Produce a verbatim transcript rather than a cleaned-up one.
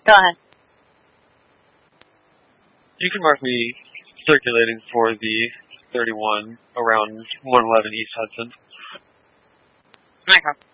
Go ahead. You can mark me circulating for the thirty-one around one eleven East Hudson. Okay.